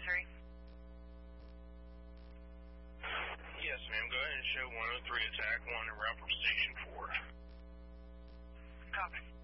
Yes, ma'am. Go ahead and show 103 attack 1 and route from Station 4. Copy.